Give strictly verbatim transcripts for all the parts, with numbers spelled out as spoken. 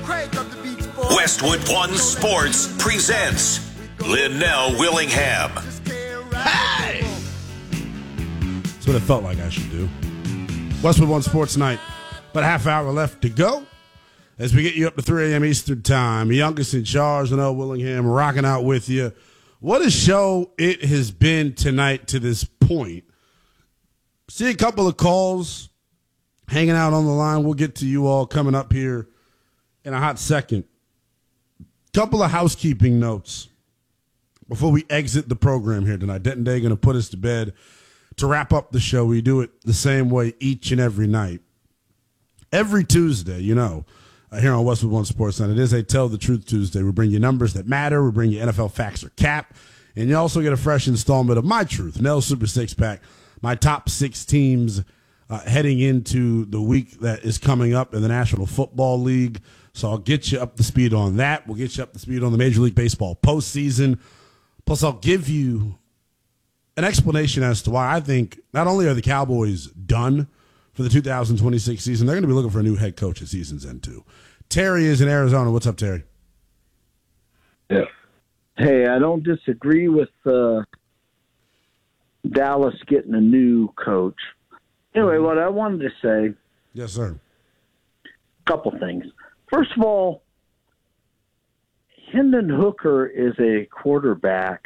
Westwood One Sports presents Linnell Willingham. Hey! That's what it felt like I should do. Westwood One Sports Night. About a half hour left to go as we get you up to three a.m. Eastern Time. Youngest in charge, Linnell Willingham, rocking out with you. What a show it has been tonight to this point. See a couple of calls hanging out on the line. We'll get to you all coming up here in a hot second. Couple of housekeeping notes before we exit the program here tonight. Denton Day going to put us to bed. To wrap up the show, we do it the same way each and every night. Every Tuesday, you know, uh, here on Westwood One Sports Night, it is a Tell the Truth Tuesday. We bring you numbers that matter. We bring you N F L facts or cap. And you also get a fresh installment of My Truth, Nell's Super Six Pack, my top six teams uh, heading into the week that is coming up in the National Football League. So I'll get you up to speed on that. We'll get you up to speed on the Major League Baseball postseason. Plus, I'll give you an explanation as to why I think not only are the Cowboys done for the two thousand twenty-six season, they're going to be looking for a new head coach at season's end, too. Terry is in Arizona. What's up, Terry? Yeah. Hey, I don't disagree with uh, Dallas getting a new coach. Anyway, what I wanted to say. Yes, sir. A couple things. First of all, Hendon Hooker is a quarterback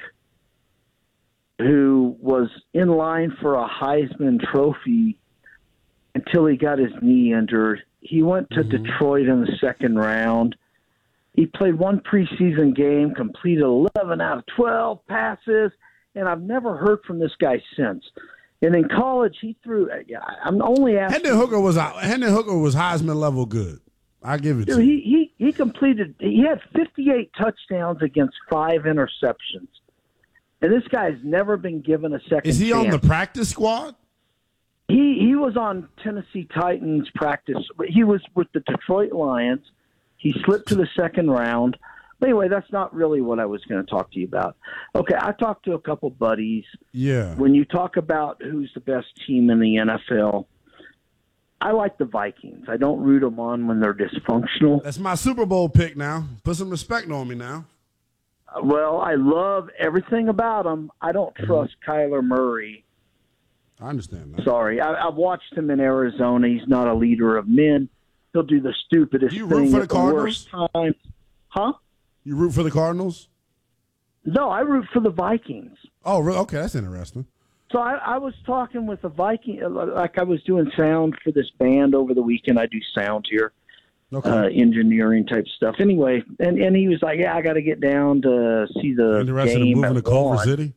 who was in line for a Heisman Trophy until he got his knee injured. He went to mm-hmm. Detroit in the second round. He played one preseason game, completed eleven out of twelve passes, and I've never heard from this guy since. And in college, he threw. I'm only asking. Hendon Hooker was Hendon Hooker was Heisman level good. I give it Dude, to you. He, he he completed. He had fifty-eight touchdowns against five interceptions, and this guy's never been given a second. Is he chance. on the practice squad? He he was on Tennessee Titans practice. He was with the Detroit Lions. He slipped to the second round. But anyway, that's not really what I was going to talk to you about. Okay, I talked to a couple buddies. Yeah. When you talk about who's the best team in the N F L, I like the Vikings. I don't root them on when they're dysfunctional. That's my Super Bowl pick now. Put some respect on me now. Well, I love everything about him. I don't trust Kyler Murray. I understand that. Sorry. I, I've watched him in Arizona. He's not a leader of men. He'll do the stupidest do you thing root for the at the Cardinals? worst time. Huh? You root for the Cardinals? No, I root for the Vikings. Oh, really? Okay, that's interesting. So I, I was talking with a Viking, like I was doing sound for this band over the weekend. I do sound here, okay. uh, engineering type stuff. Anyway, and, and he was like, "Yeah, I got to get down to see the interested game." in moving to Culver City?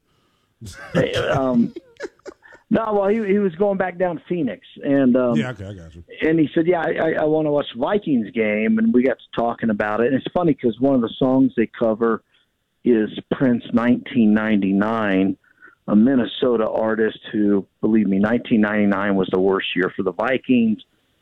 um, no, well, he he was going back down to Phoenix, and um, yeah, okay, I got you. And he said, "Yeah, I, I want to watch the Vikings game," and we got to talking about it. And it's funny because one of the songs they cover is Prince nineteen ninety-nine. A Minnesota artist who, believe me, nineteen ninety-nine was the worst year for the Vikings.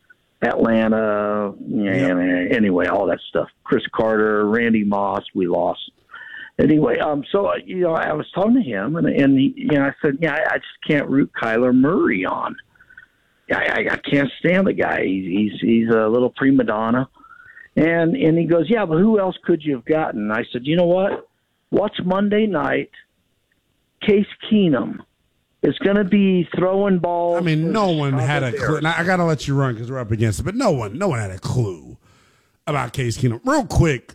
Atlanta, yeah, yep. Anyway, all that stuff. Chris Carter, Randy Moss, we lost. Anyway, um, so you know, I was talking to him, and and he, you know, I said, yeah, I, I just can't root Kyler Murray on. I, I, I can't stand the guy. He's he's he's a little prima donna, and and he goes, yeah, but who else could you have gotten? I said, you know what? Watch Monday night. Case Keenum is going to be throwing balls. I mean, no one had a clue. Now, I got to let you run because we're up against it, but no one, no one had a clue about Case Keenum. Real quick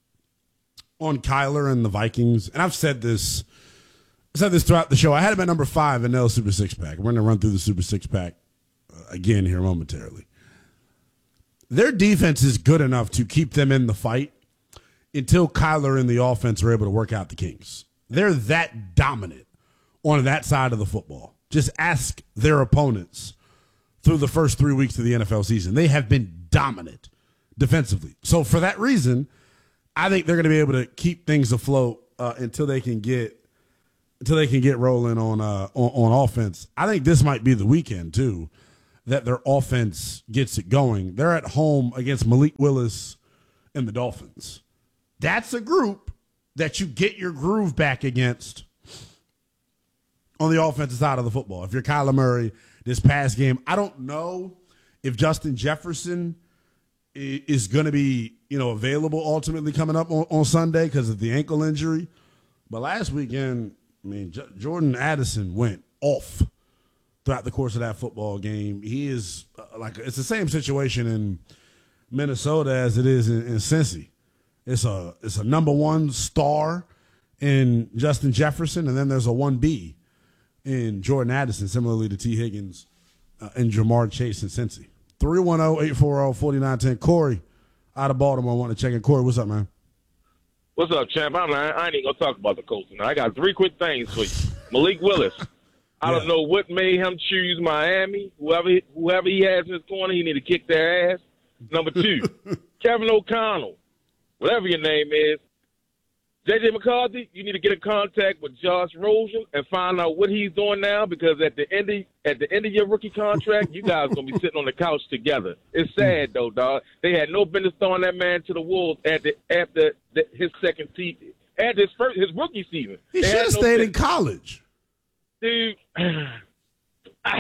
on Kyler and the Vikings, and I've said this, I said this throughout the show. I had him at number five in Nell's Super Six Pack. We're going to run through the Super Six Pack uh, again here momentarily. Their defense is good enough to keep them in the fight until Kyler and the offense are able to work out the kinks. They're that dominant on that side of the football. Just ask their opponents through the first three weeks of the N F L season. They have been dominant defensively. So for that reason, I think they're going to be able to keep things afloat uh, until they can get until they can get rolling on, uh, on on offense. I think this might be the weekend too that their offense gets it going. They're at home against Malik Willis and the Dolphins. That's a group that you get your groove back against on the offensive side of the football. If you're Kyler Murray this past game, I don't know if Justin Jefferson is going to be, you know, available ultimately coming up on, on Sunday because of the ankle injury. But last weekend, I mean, J- Jordan Addison went off throughout the course of that football game. He is uh, like, it's the same situation in Minnesota as it is in, in Cincy. It's a, it's a number one star in Justin Jefferson, and then there's a one B in Jordan Addison, similarly to T. Higgins uh, and Jamar Chase in Cincy. three one zero, eight four zero, four nine one zero. Corey out of Baltimore, I want to check in. Corey, what's up, man? What's up, champ? I'm not, I ain't even going to talk about the Colts tonight. I got three quick things for you. Malik Willis. I yeah. don't know what made him choose Miami. Whoever whoever he has in his corner, he need to kick their ass. Number two, Kevin O'Connell. Whatever your name is. J J McCarthy, you need to get in contact with Josh Rosen and find out what he's doing now, because at the end of, at the end of your rookie contract, you guys are going to be sitting on the couch together. It's sad, though, dog. They had no business throwing that man to the wolves at the, after the, his second season. At his first, his rookie season. He should have no stayed business. in college. Dude. I,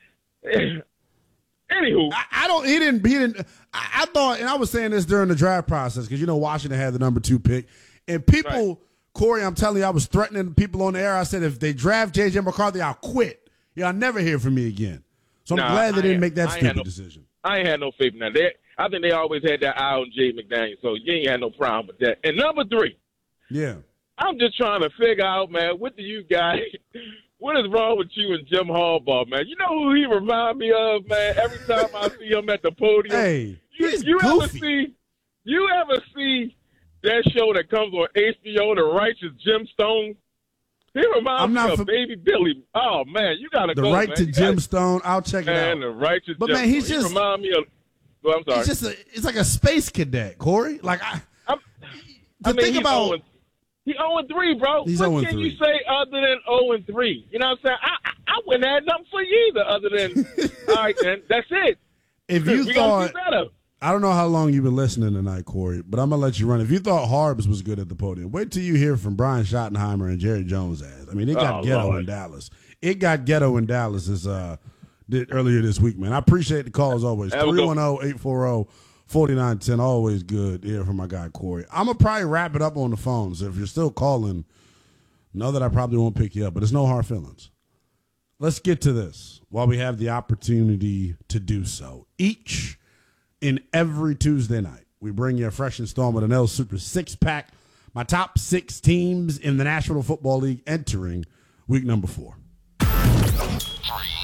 Anywho, I, I don't. He didn't. He didn't. I, I thought, and I was saying this during the draft process because you know Washington had the number two pick, and people, right. Corey, I'm telling you, I was threatening people on the air. I said, if they draft J J McCarthy, I'll quit. Y'all never hear from me again. So I'm nah, glad they I didn't make that stupid no, decision. I ain't had no faith in that. They, I think they always had that eye on Jay McDaniels, so you ain't had no problem with that. And number three, yeah, I'm just trying to figure out, man, what do you guys? What is wrong with you and Jim Harbaugh, man? You know who he remind me of, man? Every time I see him at the podium. Hey, you, he's you goofy. ever see you ever see that show that comes on H B O, The Righteous Gemstones? He reminds I'm me not of fa- Baby Billy. Oh man, you gotta the go. Right man. to You gotta, Gemstone. I'll check it man, out. The Righteous but Gemstone. man, he's he just remind me of. Well, I'm sorry. He's just a, it's like a space cadet, Corey. Like I, I'm, to I mean, think about. Owing, He zero and three, bro. He's what zero and can three. you say other than zero and three? You know what I'm saying? I, I, I wouldn't have nothing for you either other than, all right, then. That's it. If you we thought, better. I don't know how long you've been listening tonight, Corey, but I'm going to let you run. If you thought Harbs was good at the podium, wait till you hear from Brian Schottenheimer and Jerry Jones' ass. I mean, it got oh, ghetto Lord. in Dallas. It got ghetto in Dallas as, uh, did earlier this week, man. I appreciate the call as always. three one zero, eight four zero, four nine one zero. Always good to hear from my guy, Corey. I'm going to probably wrap it up on the phone, so if you're still calling, know that I probably won't pick you up, but it's no hard feelings. Let's get to this while we have the opportunity to do so. Each and every Tuesday night, we bring you a fresh installment of N L Super Six-Pack, my top six teams in the National Football League entering week number four. Three.